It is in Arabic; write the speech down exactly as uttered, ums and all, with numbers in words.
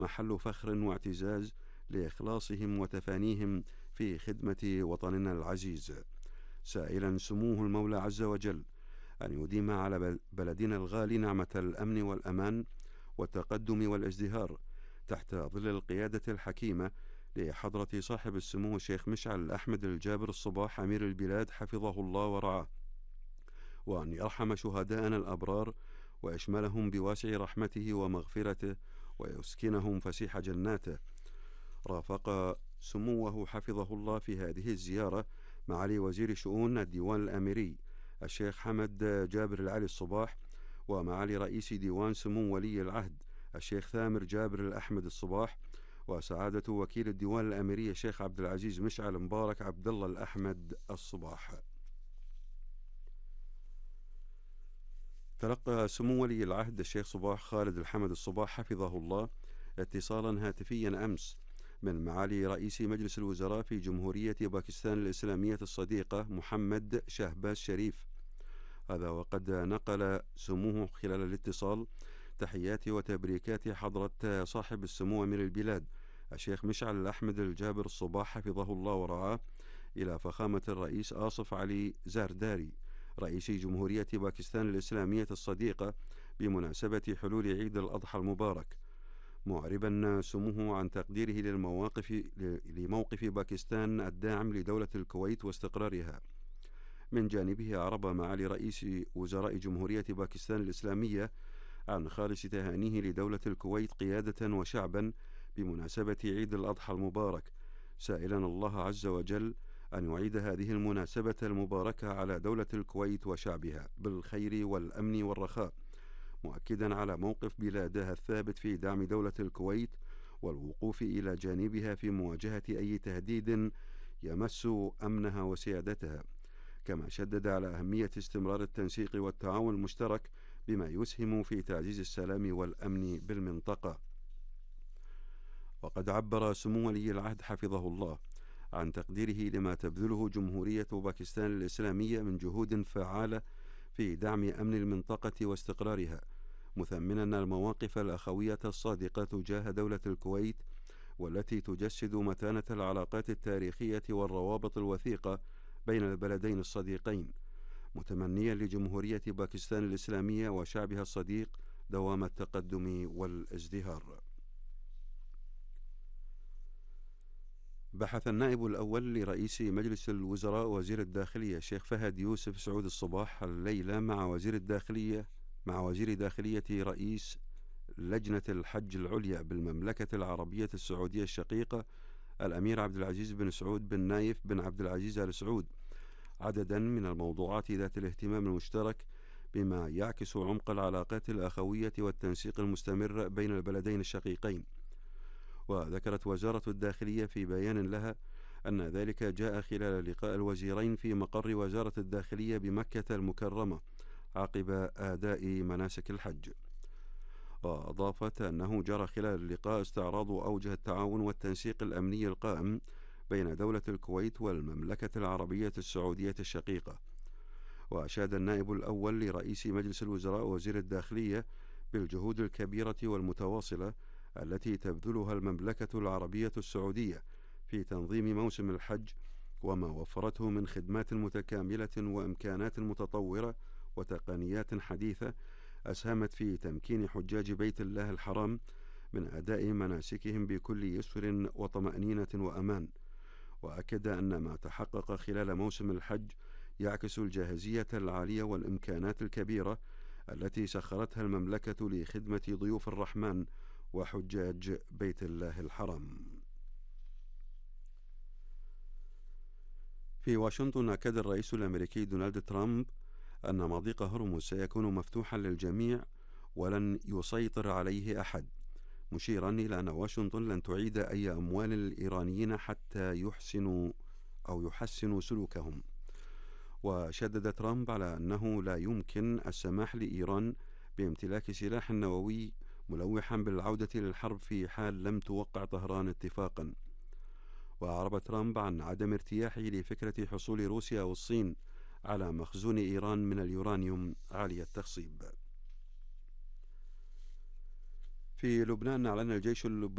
محل فخر واعتزاز لإخلاصهم وتفانيهم في خدمة وطننا العزيز، سائلا سموه المولى عز وجل أن يديم على بلدنا الغالي نعمة الأمن والأمان والتقدم والازدهار تحت ظل القيادة الحكيمة لحضرة صاحب السمو الشيخ مشعل أحمد الجابر الصباح أمير البلاد حفظه الله ورعاه، وأن يرحم شهداءنا الأبرار ويشملهم بواسع رحمته ومغفرته ويسكنهم فسيح جناته. رافق سموه حفظه الله في هذه الزيارة معالي وزير شؤون الديوان الأميري الشيخ حمد جابر العلي الصباح، ومعالي رئيس ديوان سمو ولي العهد الشيخ ثامر جابر الأحمد الصباح، وسعادة وكيل الديوان الأميري الشيخ عبد العزيز مشعل مبارك عبد الله الأحمد الصباح. تلقى سمو ولي العهد الشيخ صباح خالد الحمد الصباح حفظه الله اتصالا هاتفيا أمس من معالي رئيس مجلس الوزراء في جمهورية باكستان الإسلامية الصديقة محمد شهباز شريف، هذا وقد نقل سموه خلال الاتصال تحيات وتبريكات حضرة صاحب السمو أمير البلاد الشيخ مشعل الأحمد الجابر الصباح حفظه الله ورعاه إلى فخامة الرئيس آصف علي زارداري رئيس جمهورية باكستان الإسلامية الصديقة بمناسبة حلول عيد الأضحى المبارك، معربا سموه عن تقديره للمواقف لموقف باكستان الداعم لدولة الكويت واستقرارها. من جانبه أعرب معالي رئيس وزراء جمهورية باكستان الإسلامية عن خالص تهانيه لدولة الكويت قيادة وشعبا بمناسبة عيد الأضحى المبارك، سائلا الله عز وجل أن يعيد هذه المناسبة المباركة على دولة الكويت وشعبها بالخير والأمن والرخاء، مؤكدا على موقف بلادها الثابت في دعم دولة الكويت والوقوف إلى جانبها في مواجهة أي تهديد يمس أمنها وسيادتها، كما شدد على أهمية استمرار التنسيق والتعاون المشترك بما يسهم في تعزيز السلام والأمن بالمنطقة. وقد عبر سمو ولي العهد حفظه الله عن تقديره لما تبذله جمهورية باكستان الإسلامية من جهود فعالة في دعم أمن المنطقة واستقرارها، مثمنا المواقف الأخوية الصادقة تجاه دولة الكويت والتي تجسد متانة العلاقات التاريخية والروابط الوثيقة بين البلدين الصديقين، متمنيا لجمهورية باكستان الإسلامية وشعبها الصديق دوام التقدم والازدهار. بحث النائب الأول لرئيس مجلس الوزراء وزير الداخلية الشيخ فهد يوسف سعود الصباح الليلة مع وزير الداخلية مع وزير داخلية رئيس لجنة الحج العليا بالمملكة العربية السعودية الشقيقة الأمير عبد العزيز بن سعود بن نايف بن عبد العزيز آل سعود عددا من الموضوعات ذات الاهتمام المشترك بما يعكس عمق العلاقات الأخوية والتنسيق المستمر بين البلدين الشقيقين. وذكرت وزارة الداخلية في بيان لها أن ذلك جاء خلال لقاء الوزيرين في مقر وزارة الداخلية بمكة المكرمة عقب أداء مناسك الحج. وأضافت أنه جرى خلال اللقاء استعراض أوجه التعاون والتنسيق الأمني القائم بين دولة الكويت والمملكة العربية السعودية الشقيقة. وأشاد النائب الأول لرئيس مجلس الوزراء وزير الداخلية بالجهود الكبيرة والمتواصلة التي تبذلها المملكة العربية السعودية في تنظيم موسم الحج وما وفرته من خدمات متكاملة وإمكانات متطورة وتقنيات حديثة أسهمت في تمكين حجاج بيت الله الحرام من أداء مناسكهم بكل يسر وطمأنينة وأمان. وأكد أن ما تحقق خلال موسم الحج يعكس الجاهزية العالية والإمكانات الكبيرة التي سخرتها المملكة لخدمة ضيوف الرحمن وحجاج بيت الله الحرام. في واشنطن أكد الرئيس الأمريكي دونالد ترامب أن مضيق هرمز سيكون مفتوحا للجميع ولن يسيطر عليه أحد، مشيرا إلى أن واشنطن لن تعيد أي أموال للإيرانيين حتى يحسنوا أو يحسنوا سلوكهم. وشدد ترامب على أنه لا يمكن السماح لإيران بامتلاك سلاح نووي، ملوحا بالعودة للحرب في حال لم توقع طهران اتفاقا. وأعرب ترامب عن عدم ارتياحه لفكرة حصول روسيا والصين على مخزون إيران من اليورانيوم عالي التخصيب. في لبنان أعلن الجيش اللبناني